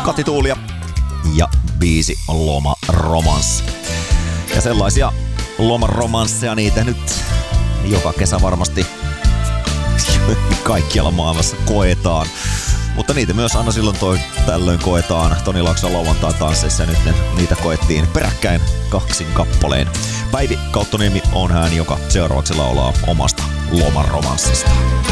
Kati Tuulia ja biisi Lomaromanssi. Ja sellaisia lomaromansseja niitä nyt joka kesä varmasti kaikkialla maailmassa koetaan. Mutta niitä myös aina silloin tällöin koetaan Toni Laakson lauantai-tansseissa, ja nyt niitä koettiin peräkkäin 2 kappaleen. Päivi Kauttoniemi on hän, joka seuraavaksi laulaa omasta lomaromanssista.